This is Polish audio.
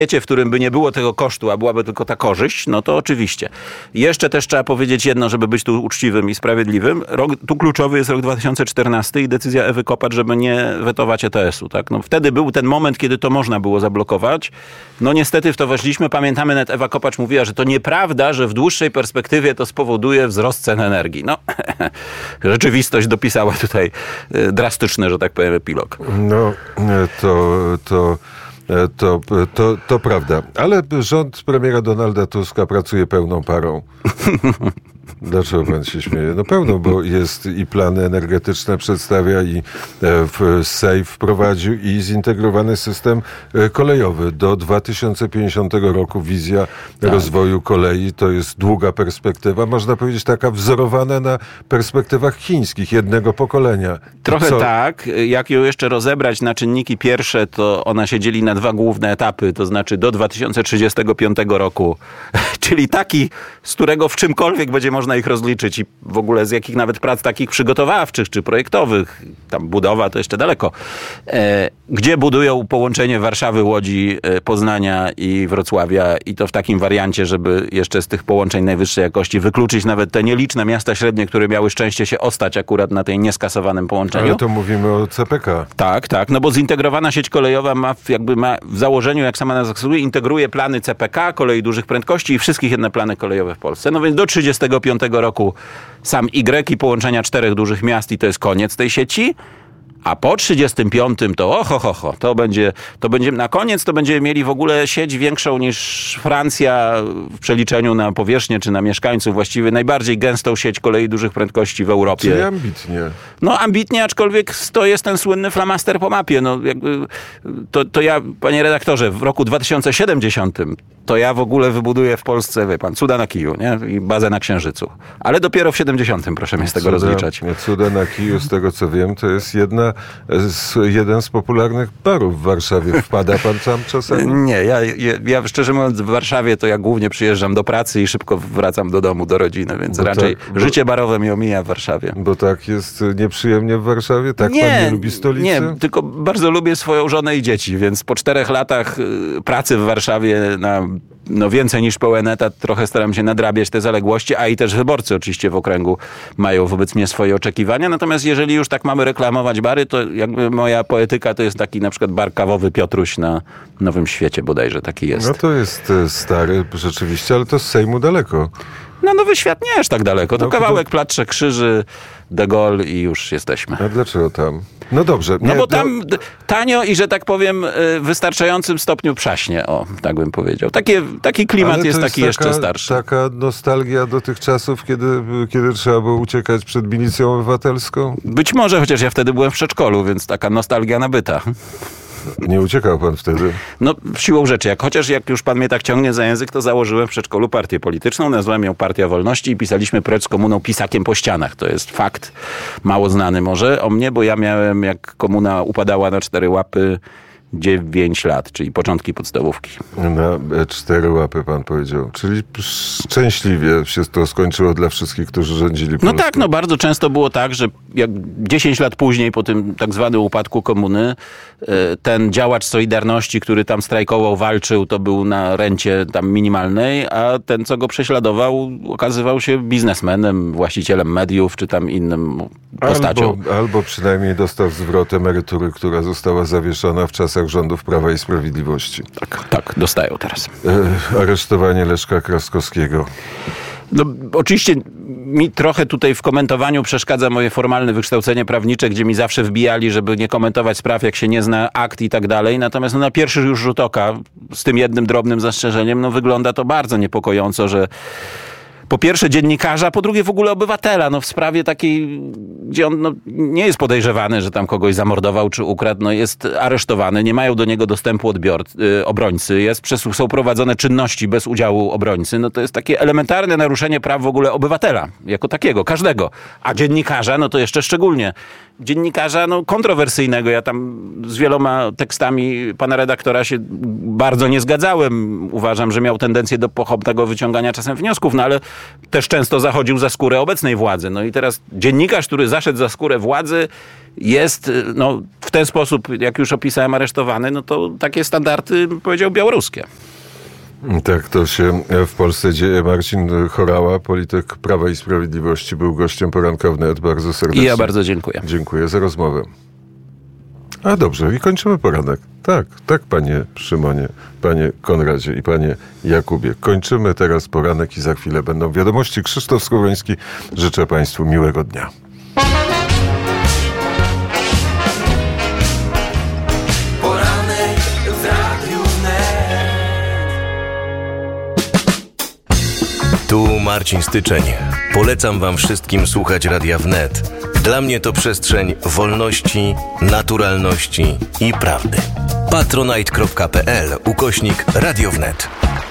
w którym by nie było tego kosztu, a byłaby tylko ta korzyść, no to oczywiście. Jeszcze też trzeba powiedzieć jedno, żeby być tu uczciwym i sprawiedliwym. Tu kluczowy jest rok 2014 i decyzja Ewy Kopacz, żeby nie wetować ETS-u. Tak? No, wtedy był ten moment, kiedy to można było zablokować. No niestety w to weszliśmy. Pamiętamy, nawet Ewa Kopacz mówiła, że to nieprawda, że w dłuższej perspektywie to spowoduje wzrost cen energii. No, rzeczywistość dopisała tutaj drastyczny, że tak powiem, epilog. No, to prawda. Ale rząd premiera Donalda Tuska pracuje pełną parą. Dlaczego pan się śmieje? No pełno, bo jest i plany energetyczne przedstawia i SEI wprowadził i zintegrowany system kolejowy. Do 2050 roku wizja rozwoju kolei to jest długa perspektywa. Można powiedzieć taka wzorowana na perspektywach chińskich, jednego pokolenia. Trochę tak. Jak ją jeszcze rozebrać na czynniki pierwsze, to ona się dzieli na dwa główne etapy, to znaczy do 2035 roku, czyli taki, z którego w czymkolwiek będzie można ich rozliczyć i w ogóle z jakich nawet prac takich przygotowawczych czy projektowych, tam budowa to jeszcze daleko, gdzie budują połączenie Warszawy, Łodzi, Poznania i Wrocławia i to w takim wariancie, żeby jeszcze z tych połączeń najwyższej jakości wykluczyć nawet te nieliczne miasta średnie, które miały szczęście się ostać akurat na tej nieskasowanym połączeniu. Ale to mówimy o CPK. Tak, no bo zintegrowana sieć kolejowa ma w założeniu, jak sama nazwa wskazuje, integruje plany CPK, kolei dużych prędkości i wszystkich inne plany kolejowe w Polsce. No więc do 35 roku sam Y i połączenia 4 dużych miast i to jest koniec tej sieci. A po 35 to to będzie na koniec to będziemy mieli w ogóle sieć większą niż Francja w przeliczeniu na powierzchnię czy na mieszkańców, właściwie najbardziej gęstą sieć kolei dużych prędkości w Europie. Czyli ambitnie. No ambitnie, aczkolwiek to jest ten słynny flamaster po mapie. No jakby to ja, panie redaktorze, w roku 2070 to ja w ogóle wybuduję w Polsce, wie pan, cuda na kiju, nie? I bazę na Księżycu. Ale dopiero w 70 proszę mnie z tego rozliczać. Cuda na kiju, z tego co wiem, to jest jeden z popularnych barów w Warszawie. Wpada pan tam czasami? Nie, ja szczerze mówiąc w Warszawie to ja głównie przyjeżdżam do pracy i szybko wracam do domu, do rodziny, więc raczej życie barowe mnie omija w Warszawie. Bo tak jest nieprzyjemnie w Warszawie? Tak pan nie lubi stolicy? Nie, tylko bardzo lubię swoją żonę i dzieci, więc po 4 latach pracy w Warszawie na więcej niż pełen etat, trochę staram się nadrabiać te zaległości, a i też wyborcy oczywiście w okręgu mają wobec mnie swoje oczekiwania. Natomiast jeżeli już tak mamy reklamować bary, to jakby moja poetyka to jest taki na przykład bar kawowy Piotruś na Nowym Świecie bodajże, taki jest. No to jest stary rzeczywiście, ale to z Sejmu daleko. No Nowy Świat nie aż tak daleko. To kawałek Plac Trzech Krzyży, De Gaulle i już jesteśmy. A dlaczego tam? No dobrze. No bo tam tanio i, że tak powiem, w wystarczającym stopniu przaśnie, tak bym powiedział. Taki klimat jest taki jeszcze starszy. Taka nostalgia do tych czasów, kiedy trzeba było uciekać przed milicją obywatelską? Być może, chociaż ja wtedy byłem w przedszkolu, więc taka nostalgia nabyta. Nie uciekał pan wtedy? No, siłą rzeczy. Chociaż jak już pan mnie tak ciągnie za język, to założyłem w przedszkolu partię polityczną, nazwałem ją Partia Wolności i pisaliśmy precz z komuną pisakiem po ścianach. To jest fakt mało znany może o mnie, bo ja miałem, jak komuna upadała na 4 łapy, 9 lat, czyli początki podstawówki. Na 4 łapy pan powiedział. Czyli szczęśliwie się to skończyło dla wszystkich, którzy rządzili Polską. No tak, bardzo często było tak, że jak 10 lat później po tym tak zwanym upadku komuny, ten działacz Solidarności, który tam strajkował, walczył, to był na rencie tam minimalnej, a ten, co go prześladował, okazywał się biznesmenem, właścicielem mediów, czy tam innym postacią. Albo przynajmniej dostał zwrot emerytury, która została zawieszona w czasach rządów Prawa i Sprawiedliwości. Tak, dostają teraz. Aresztowanie Leszka Kraskowskiego. No, oczywiście mi trochę tutaj w komentowaniu przeszkadza moje formalne wykształcenie prawnicze, gdzie mi zawsze wbijali, żeby nie komentować spraw, jak się nie zna akt i tak dalej. Natomiast na pierwszy już rzut oka, z tym jednym drobnym zastrzeżeniem, wygląda to bardzo niepokojąco, że po pierwsze dziennikarza, po drugie w ogóle obywatela, w sprawie takiej, gdzie on nie jest podejrzewany, że tam kogoś zamordował czy ukradł, jest aresztowany, nie mają do niego dostępu obrońcy, są prowadzone czynności bez udziału obrońcy, to jest takie elementarne naruszenie praw w ogóle obywatela, jako takiego, każdego. A dziennikarza, to jeszcze szczególnie. Dziennikarza, kontrowersyjnego. Ja tam z wieloma tekstami pana redaktora się bardzo nie zgadzałem. Uważam, że miał tendencję do pochopnego wyciągania czasem wniosków, ale też często zachodził za skórę obecnej władzy. No i teraz dziennikarz, który zaszedł za skórę władzy, jest w ten sposób, jak już opisałem, aresztowany, no to takie standardy, powiedział, białoruskie. Tak to się w Polsce dzieje. Marcin Horała, polityk Prawa i Sprawiedliwości, był gościem poranka wnet. Bardzo serdecznie. I ja bardzo dziękuję. Dziękuję za rozmowę. A dobrze, i kończymy poranek. Tak, panie Szymonie, panie Konradzie i panie Jakubie. Kończymy teraz poranek i za chwilę będą wiadomości. Krzysztof Skowroński, życzę państwu miłego dnia. Poranek w Radiu Wnet. Tu Marcin Styczeń. Polecam wam wszystkim słuchać Radia Wnet. Dla mnie to przestrzeń wolności, naturalności i prawdy. patronite.pl/Radio Wnet.